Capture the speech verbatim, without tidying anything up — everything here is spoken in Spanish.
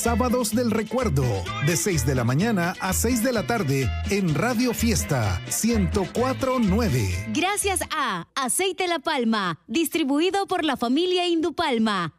Sábados del Recuerdo, de seis de la mañana a seis de la tarde en Radio Fiesta ciento cuatro punto nueve. Gracias a Aceite La Palma, distribuido por la familia Indupalma.